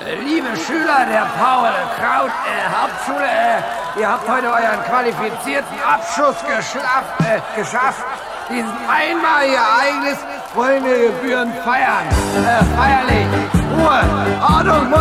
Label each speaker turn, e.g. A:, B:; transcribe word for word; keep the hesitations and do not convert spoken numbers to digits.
A: Liebe Schüler der Paul-Kraut-Hauptschule, äh, ihr habt heute euren qualifizierten Abschluss geschafft. Äh, geschafft. Diesen einmaligen Ereignis wollen wir gebührend feiern. Äh, feierlich. Ruhe, Ordnung.